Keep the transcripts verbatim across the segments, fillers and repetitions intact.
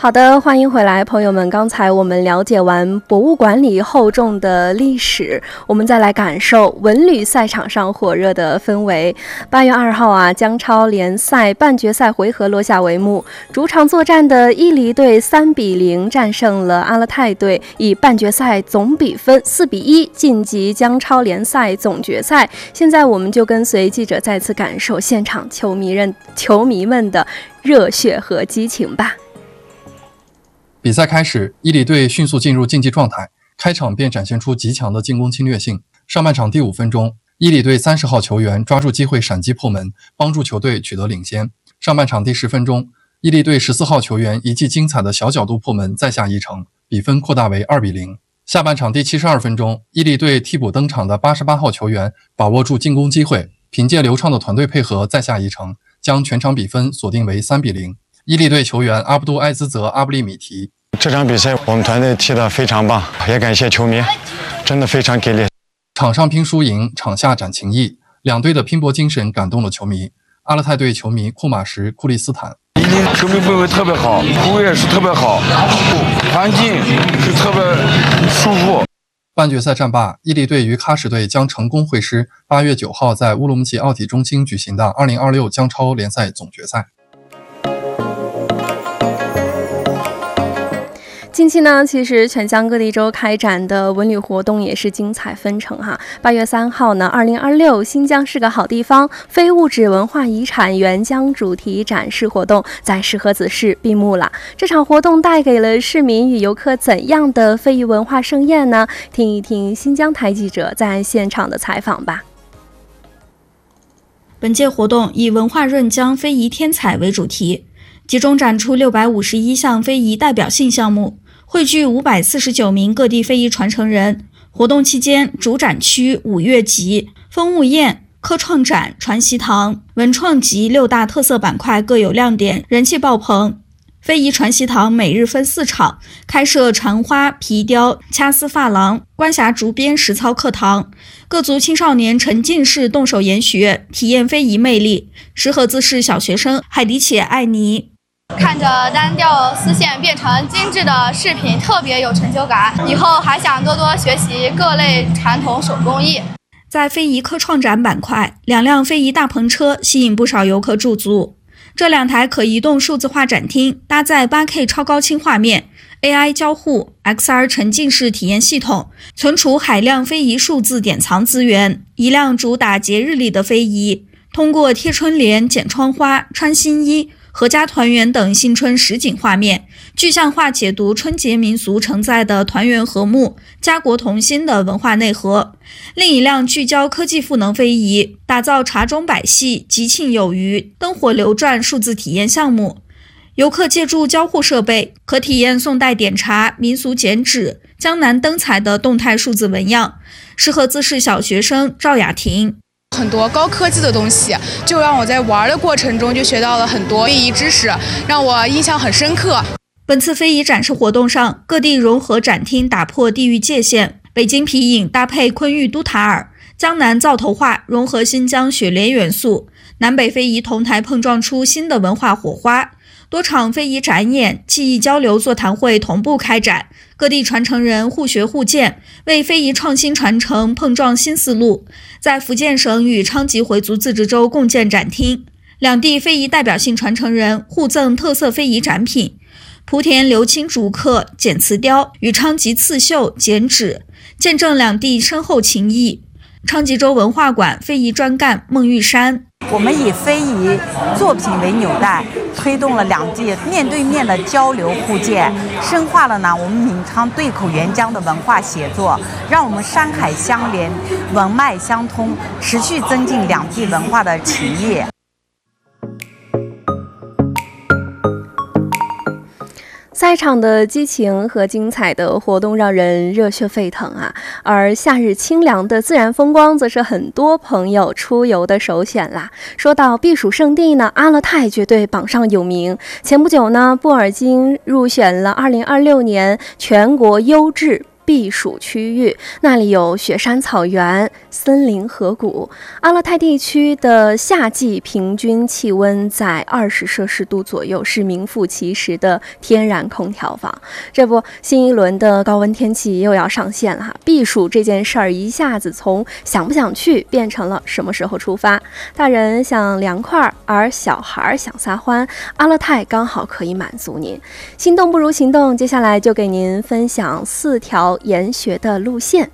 好的，欢迎回来，朋友们。刚才我们了解完博物馆里厚重的历史，我们再来感受文旅赛场上火热的氛围。八月二号啊，江超联赛半决赛回合落下帷幕，主场作战的伊犁队三比零战胜了阿勒泰队，以半决赛总比分四比一晋级江超联赛总决赛。现在我们就跟随记者再次感受现场球迷人球迷们的热血和激情吧。 比赛开始，伊犁队迅速进入竞技状态，开场便展现出极强的进攻侵略性。上半场第五分钟，伊犁队三十号球员抓住机会闪击破门，帮助球队取得领先。上半场第十分钟，伊犁队十四号球员一记精彩的小角度破门再下一城，比分扩大为二比零。下半场第七十二分钟，伊犁队替补登场的八十八号球员把握住进攻机会，凭借流畅的团队配合再下一城，将全场比分锁定为三比零。伊犁队球员阿布杜埃兹泽阿布利米提： 这场比赛我们团队踢得非常棒，也感谢球迷，真的非常给力。 场上拼输赢，场下展情谊，两队的拼搏精神感动了球迷。阿勒泰队球迷库马什库利斯坦： 伊犁球迷氛围特别好，服务也是特别好，环境是特别舒服。 半决赛战罢，伊犁队与喀什队将成功会师八月九号在乌鲁木齐奥体中心举行的二零二六江超联赛总决赛。 近期呢，其实全乡各地州开展的文旅活动也是精彩纷呈哈。八月三号呢，二零二六新疆是个好地方非物质文化遗产援疆主题展示活动在石河子市闭幕了。这场活动带给了市民与游客怎样的非遗文化盛宴呢？听一听新疆台记者在现场的采访吧。 本届活动以文化润疆非遗天彩为主题，集中展出六百五十一项非遗代表性项目，汇聚五百四十九名各地非遗传承人。活动期间，主展区五月集、风物宴、科创展、传习堂、文创集六大特色板块各有亮点，人气爆棚。非遗传习堂每日分四场，开设缠花、皮雕、掐丝珐琅、关峡竹编实操课堂，各族青少年沉浸式动手研学，体验非遗魅力。石河子市小学生海迪且艾尼： 看着单调丝线变成精致的饰品，特别有成就感。以后还想多多学习各类传统手工艺。 在非遗科创展板块，两辆非遗大篷车吸引不少游客驻足。这两台可移动数字化展厅搭载 八 K 超高清画面、A I 交互、X R 沉浸式体验系统，存储海量非遗数字典藏资源。一辆主打节日里的非遗，通过贴春联、剪窗花、穿新衣、合家团圆等新春实景画面，具象化解读春节民俗承载的团圆和睦、家国同心的文化内核。另一辆聚焦科技赋能非遗，打造茶中百戏、吉庆有余、灯火流转数字体验项目。游客借助交互设备，可体验宋代点茶、民俗剪纸、江南灯彩的动态数字纹样。石河子市小学生赵雅婷： 很多高科技的东西，就让我在玩的过程中就学到了很多非遗知识，让我印象很深刻。 本次非遗展示活动上，各地融合展厅打破地域界限，北京皮影搭配昆玉都塔尔，江南灶头画融合新疆雪莲元素，南北非遗同台碰撞出新的文化火花。多场非遗展演、技艺交流座谈会同步开展，各地传承人互学互鉴，为非遗创新传承碰撞新思路。在福建省与昌吉回族自治州共建展厅，两地非遗代表性传承人互赠特色非遗展品，莆田刘青竹刻剪瓷雕与昌吉刺绣剪纸，见证两地深厚情谊。昌吉州文化馆非遗专干孟玉山： 我们以非遗作品为纽带，推动了两地面对面的交流互鉴，深化了呢我们闽昌对口援疆的文化协作，让我们山海相连，文脉相通，持续增进两地文化的情谊。 赛场的激情和精彩的活动让人热血沸腾啊！而夏日清凉的自然风光则是很多朋友出游的首选啦。说到避暑胜地呢，阿勒泰绝对榜上有名。前不久呢，布尔津入选了二零二六年全国优质避暑区域，那里有雪山草原、森林河谷。阿勒泰地区的夏季平均气温在二十摄氏度左右，是名副其实的天然空调房。这不，新一轮的高温天气又要上线了哈，避暑这件事儿一下子从想不想去变成了什么时候出发。大人想凉快，而小孩想撒欢，阿勒泰刚好可以满足您。心动不如行动，接下来就给您分享四条研学的路线。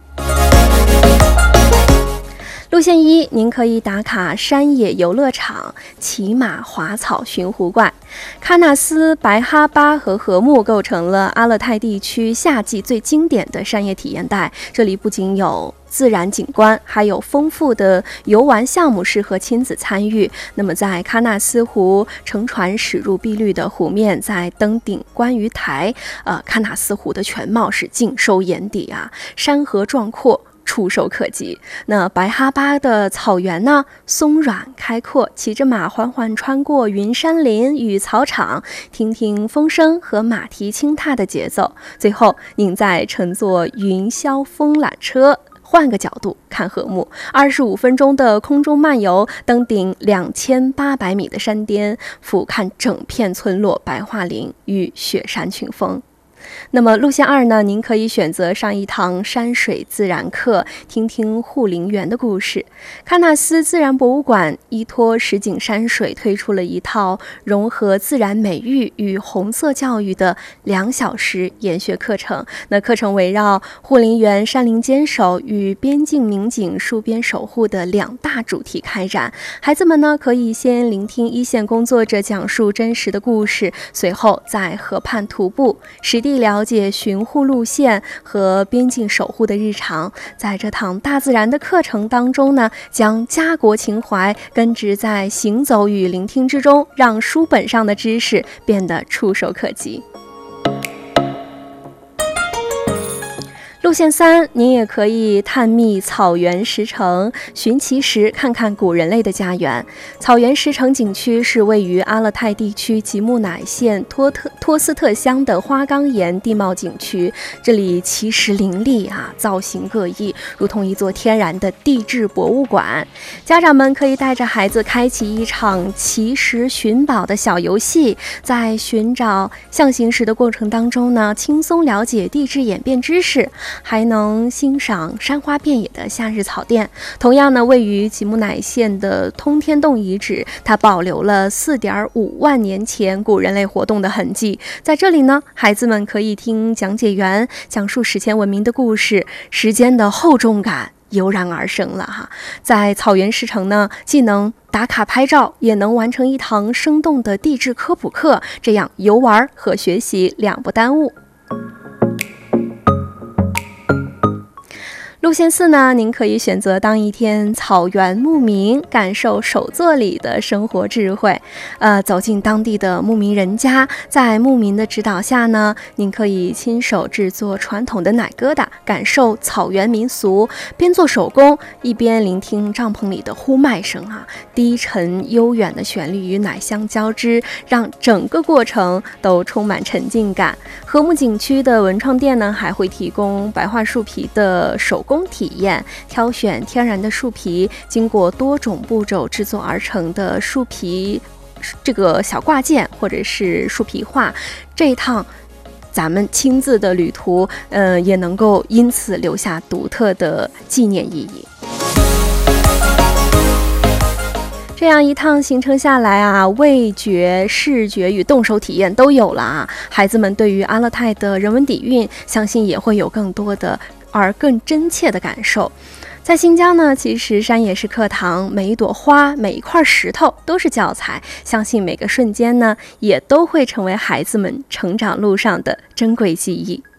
路线一，您可以打卡山野游乐场，骑马滑草寻湖怪。喀纳斯、白哈巴和禾木构成了阿勒泰地区夏季最经典的山野体验带，这里不仅有自然景观，还有丰富的游玩项目适合亲子参与。那么在喀纳斯湖，乘船驶入碧绿的湖面，在登顶观鱼台，呃，喀纳斯湖的全貌是尽收眼底啊，山河壮阔，触手可及。那白哈巴的草原呢，松软开阔，骑着马缓缓穿过云山林与草场，听听风声和马蹄轻踏的节奏。最后，您再乘坐云霄风缆车，换个角度看禾木，二十五分钟的空中漫游，登顶两千八百米的山巅，俯瞰整片村落白桦林与雪山群峰。那么路线二呢，您可以选择上一堂山水自然课，听听护林员的故事。喀纳斯自然博物馆依托实景山水，推出了一套融合自然美育与红色教育的两小时研学课程。那课程围绕护林员、山林坚守与边境民警戍边守护的两大主题开展。孩子们呢，可以先聆听一线工作者讲述真实的故事，随后在河畔徒步，实地了解巡护路线和边境守护的日常。在这堂大自然的课程当中呢，将家国情怀根植在行走与聆听之中，让书本上的知识变得触手可及。路线三，您也可以探秘草原石城，寻奇石，看看古人类的家园。草原石城景区是位于阿勒泰地区吉木乃县托特托斯特乡的花岗岩地貌景区，这里奇石林立啊，造型各异，如同一座天然的地质博物馆。家长们可以带着孩子开启一场奇石寻宝的小游戏，在寻找象形石的过程当中呢，轻松了解地质演变知识，还能欣赏山花遍野的夏日草甸。同样呢，位于吉木乃县的通天洞遗址，它保留了 四点五万年前古人类活动的痕迹。在这里呢，孩子们可以听讲解员讲述史前文明的故事，时间的厚重感油然而生了哈。在草原石城呢，既能打卡拍照，也能完成一堂生动的地质科普课，这样游玩和学习两不耽误。路线四呢，您可以选择当一天草原牧民，感受手作里的生活智慧。呃，走进当地的牧民人家，在牧民的指导下呢，您可以亲手制作传统的奶疙瘩，感受草原民俗，边做手工一边聆听帐篷里的呼麦声啊，低沉悠远的旋律与奶香交织，让整个过程都充满沉浸感。禾木景区的文创店呢，还会提供白桦树皮的手工工体验，挑选天然的树皮，经过多种步骤制作而成的树皮这个小挂件或者是树皮画，这一趟咱们亲自的旅途，呃，也能够因此留下独特的纪念意义。这样一趟行程下来啊，味觉、视觉与动手体验都有了啊，孩子们对于阿勒泰的人文底蕴，相信也会有更多的而更真切的感受。在新疆呢，其实山也是课堂，每一朵花，每一块石头都是教材，相信每个瞬间呢，也都会成为孩子们成长路上的珍贵记忆。